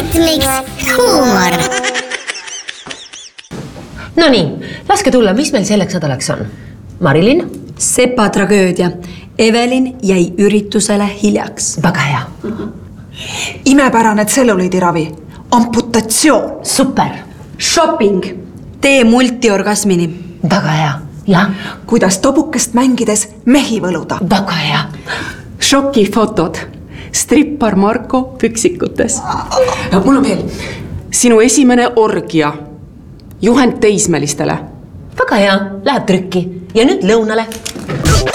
Netflix huumor. No nii, laske tulla, mis meil selleks nädalaks on? Marilyn? Sepa tragöödia. Evelin jäi üritusele hiljaks. Väga hea. Imepärane tselluliidiravi. Amputatsioon. Super. Shopping. Tee multiorgasmini. Väga hea. Ja? Kuidas tobukest mängides mehi võluda. Väga hea. Šokifotod. Strippar Marko püksikutes. Mul on veel. Sinu esimene orgia. Juhend teismelistele. Väga hea. Läheb trükki. Ja nüüd lõunale.